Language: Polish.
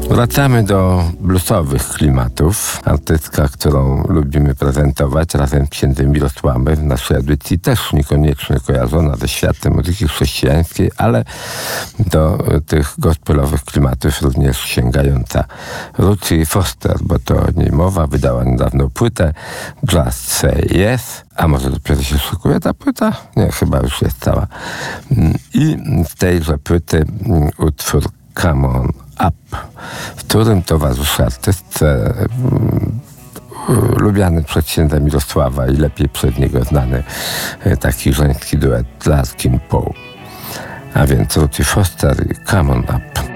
Wracamy do bluesowych klimatów. Artystka, którą lubimy prezentować razem z księdzem Mirosławem w naszej audycji, też niekoniecznie kojarzona ze światem muzyki chrześcijańskiej, ale do tych gospelowych klimatów również sięgająca Ruthie Foster, bo to o niej mowa. Wydała niedawno płytę Just Say Yes. A może dopiero się szykuje ta płyta? Nie, chyba już jest cała. I z tejże płyty utwór Come On Up, w którym towarzyszy artystce lubiany przez księdza Mirosława i lepiej przez niego znany taki żeński duet Larkin Poe. A więc Ruthie Foster i Come On Up.